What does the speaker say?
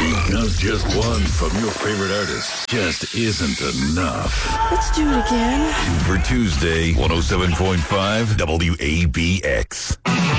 Because just one from your favorite artist just isn't enough. Let's do it again. For Tuesday, 107.5 WABX.